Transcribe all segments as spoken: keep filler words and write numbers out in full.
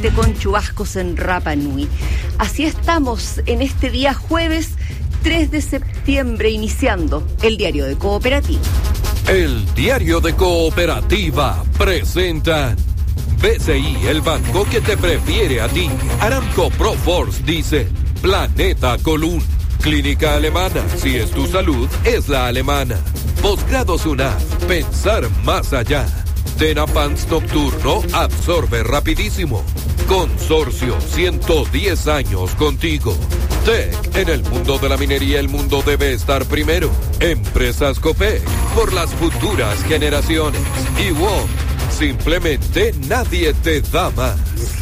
fuerte con chubascos en Rapa Nui. Así estamos en este día jueves tres de septiembre, iniciando el Diario de Cooperativa. El Diario de Cooperativa presenta B C I, el banco que te prefiere a ti. Aramco Proforce dice Planeta Colún. Clínica Alemana, si es tu salud, es la alemana. Posgrados UNAV, pensar más allá. Tenapans Nocturno absorbe rapidísimo. Consorcio, ciento diez años contigo. Tech, en el mundo de la minería el mundo debe estar primero. Empresas Copec, por las futuras generaciones. Y W O M, simplemente nadie te da más.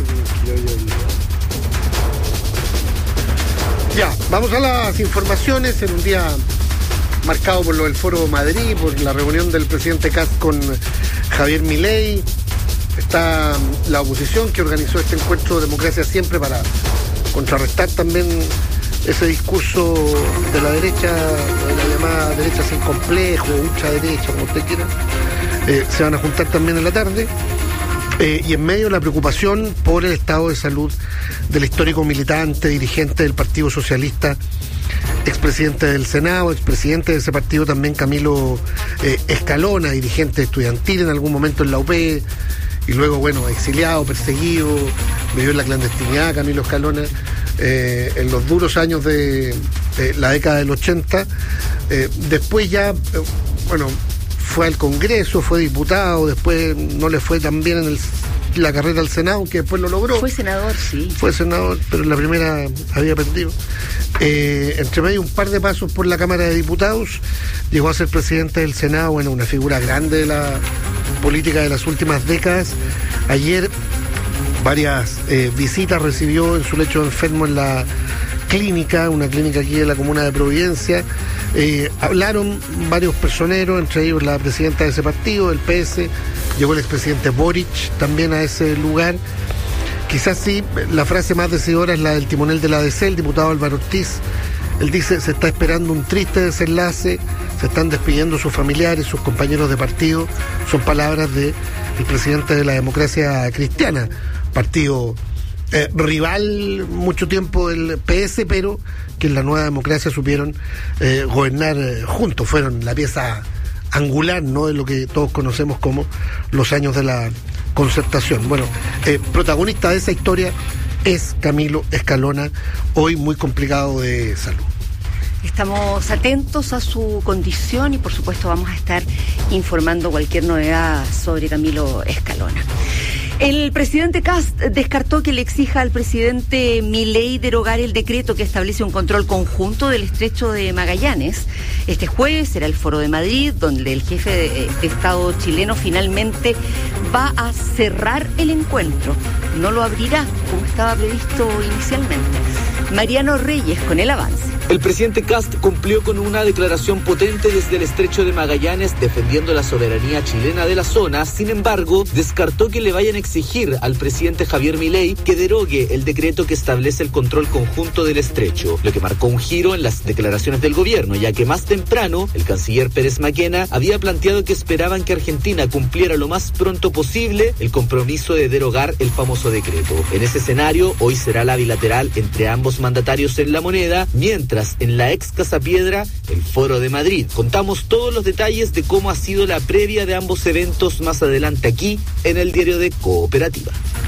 Ya, vamos a las informaciones en un día marcado por lo del Foro Madrid, por la reunión del presidente Kast con Javier Milei. Está la oposición que organizó este encuentro Democracia Siempre para contrarrestar también ese discurso de la derecha, de la llamada derecha sin complejo, ultraderecha, como usted quiera. Eh, se van a juntar también en la tarde. Eh, y en medio de la preocupación por el estado de salud del histórico militante, dirigente del Partido Socialista, expresidente del Senado, expresidente de ese partido también, Camilo eh, Escalona, dirigente estudiantil en algún momento en la U P, y luego, bueno, exiliado, perseguido, vivió en la clandestinidad, Camilo Escalona, eh, en los duros años de eh, la década del ochenta. Eh, después ya, eh, bueno, fue al Congreso, fue diputado, después no le fue tan bien en el, la carrera al Senado, aunque después lo logró. Fue senador, sí. Fue senador, pero en la primera había perdido. Eh, entre medio un par de pasos por la Cámara de Diputados, llegó a ser presidente del Senado, bueno, una figura grande de la política de las últimas décadas. Ayer varias eh, visitas recibió en su lecho de enfermo en la clínica, una clínica aquí en la comuna de Providencia. Eh, hablaron varios personeros, entre ellos la presidenta de ese partido, del P S, llegó el expresidente Boric también a ese lugar. Quizás sí, la frase más decidora es la del timonel de la A D C, el diputado Álvaro Ortiz. Él dice, se está esperando un triste desenlace, se están despidiendo sus familiares, sus compañeros de partido. Son palabras del presidente de la Democracia Cristiana, partido Eh, rival mucho tiempo del P S, pero que en la Nueva Democracia supieron eh, gobernar eh, juntos, fueron la pieza angular, ¿no?, de lo que todos conocemos como los años de la Concertación. Bueno, eh, protagonista de esa historia es Camilo Escalona, hoy muy complicado de salud. Estamos atentos a su condición y por supuesto vamos a estar informando cualquier novedad sobre Camilo Escalona. El presidente Kast descartó que le exija al presidente Milei derogar el decreto que establece un control conjunto del estrecho de Magallanes. Este jueves será el Foro de Madrid, donde el jefe de, de Estado chileno finalmente va a cerrar el encuentro. No lo abrirá, como estaba previsto inicialmente. Mariano Reyes con el avance. El presidente Kast cumplió con una declaración potente desde el estrecho de Magallanes defendiendo la soberanía chilena de la zona. Sin embargo, descartó que le vayan a exigir al presidente Javier Milei que derogue el decreto que establece el control conjunto del estrecho, lo que marcó un giro en las declaraciones del gobierno, ya que más temprano el canciller Pérez Maquena había planteado que esperaban que Argentina cumpliera lo más pronto posible el compromiso de derogar el famoso decreto. En ese escenario, hoy será la bilateral entre ambos mandatarios en La Moneda, mientras en la ex Casa Piedra, el Foro de Madrid. Contamos todos los detalles de cómo ha sido la previa de ambos eventos más adelante aquí en el Diario de Cooperativa.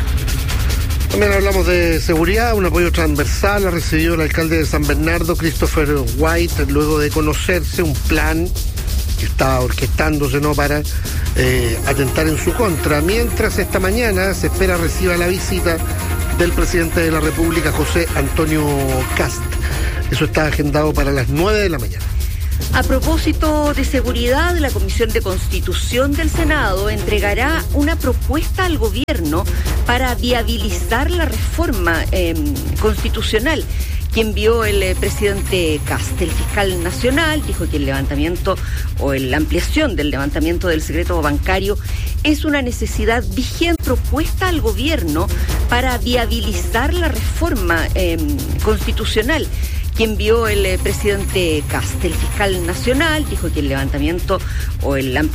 También hablamos de seguridad, un apoyo transversal ha recibido el alcalde de San Bernardo, Christopher White, luego de conocerse un plan que estaba orquestándose, ¿no?, para eh, atentar en su contra. Mientras esta mañana se espera reciba la visita del presidente de la República, José Antonio Kast. Eso está agendado para las nueve de la mañana. A propósito de seguridad, la Comisión de Constitución del Senado entregará una propuesta al gobierno para viabilizar la reforma eh, constitucional que envió el eh, presidente Kast. El fiscal nacional dijo que el levantamiento o la ampliación del levantamiento del secreto bancario es una necesidad vigente propuesta al gobierno para viabilizar la reforma eh, constitucional que envió el eh, presidente Kast. El fiscal nacional dijo que el levantamiento o el